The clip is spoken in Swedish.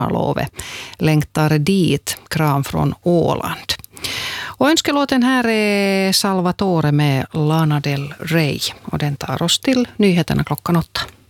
sommarlovet längtar dit. Kram från Åland. Och önskelåten här är Salvatore med Lana Del Rey och den tar oss till nyheterna klockan 8.